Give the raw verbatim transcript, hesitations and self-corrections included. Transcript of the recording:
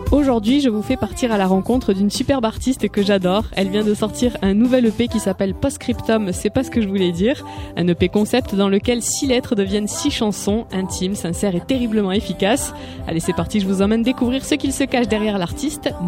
Aujourd'hui, je vous fais partir à la rencontre d'une superbe artiste que j'adore. Elle vient de sortir un nouvel E P qui s'appelle Postscriptum, c'est pas ce que je voulais dire. Un E P concept dans lequel six lettres deviennent six chansons, intimes, sincères et terriblement efficaces. Allez, c'est parti, je vous emmène découvrir ce qu'il se cache derrière l'artiste.